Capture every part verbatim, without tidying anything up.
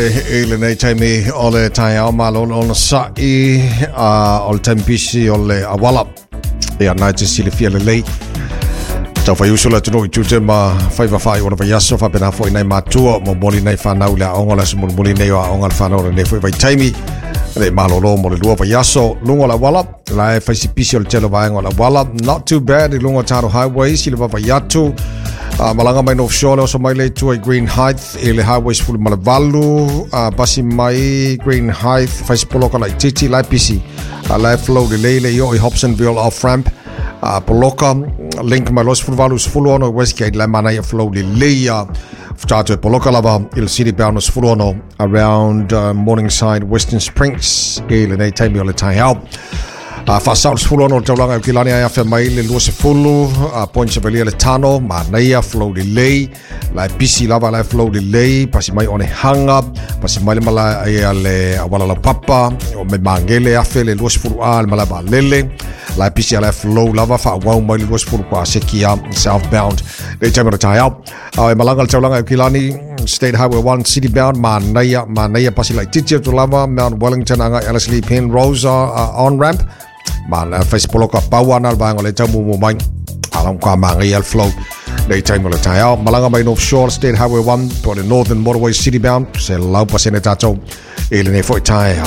Ele nei taimi ole tai au malo ona sai a ole tempisi ole awala ia nai te sili fia lei tau fai usula tunu i tute ma fai wa fai ona vai aso fa pena foi nei matua mo moli nei whanau le aonga la mo moli nei wa aonga whanau nei foi vai taimi le malo lo mo le lua vai aso lungo la wala la fai si pisi ole telo vai la wala not too bad i lungo taro highway sili va vai atu Uh, malanga mai North Shore so mai le tu ai Green Heights e le highways full malavalu uh, basi mai Green Heights fai poloka lai titi lai pisi uh, lai flow le le yo i Hobsonville off ramp uh, poloka link mai los full valu full ono Westgate lai mana ia flow le le ya ftato poloka lava il city bound full ono around uh, Morningside Western Springs e le nei taimi o le tai hau Uh, fa saus full ono taulanga ki lani ai afa mai le luase fulu uh, point sevelia le tano ma naia flow delay la pisi lava la flow delay pasi mai one hanga pasi mai le mala ai ale awala la papa o me mangele afa le luase fulu al mala ba lele la pisi ala flow lava fa wa mai le luase fulu pa sekia southbound le tamara tai out ai malanga taulanga ki lani State Highway one city bound ma naia ma naia pasi lai titi to lava Mount Wellington anga Ellerslie Penrose uh, on ramp ma na Facebook ka pawana ba ngole tamu mo mai alam ka mangi al flow dei time le tayo malanga mai North Shore State Highway one for the Northern Motorway city bound se lau pasene tato ele ne foi tayo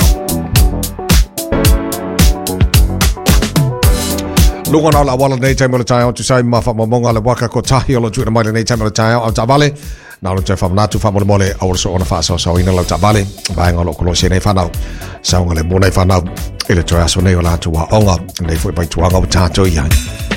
lungo na la wala dei time le tayo tu sai ma fa monga le waka ko tahi lo tu mai le time le tayo au tabale na lo te fa na tu fa mo mole au so ona fa so so ina lo tabale ba ngolo ko lo se ne fa na sa ngole mo nei fa na ele toa so nei o la tu wa onga nei foi pai tu anga o tato ia